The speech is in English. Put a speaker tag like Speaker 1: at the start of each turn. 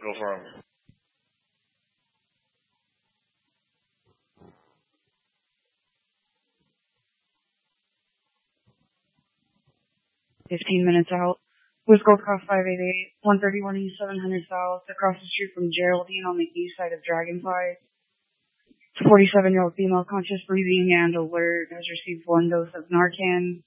Speaker 1: Go for him.
Speaker 2: 15 minutes out. West Gold Cross 588, 131 East 700 South, across the street from Geraldine on the east side of Dragonfly. 47-year-old female conscious breathing and alert has received 1 dose of Narcan.